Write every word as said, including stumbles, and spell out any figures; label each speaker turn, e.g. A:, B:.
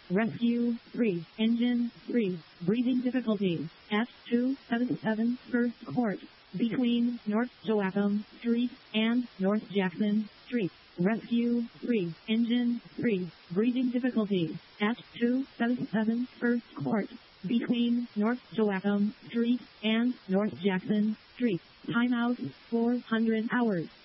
A: Rescue three, Engine three, breathing difficulties, S two seventy-seven First Court, between North Joachim Street and North Jackson Street. Rescue three, Engine three, breathing difficulties, S two seventy-seven First Court, between North Joachim Street and North Jackson Street. Timeout four hundred hours.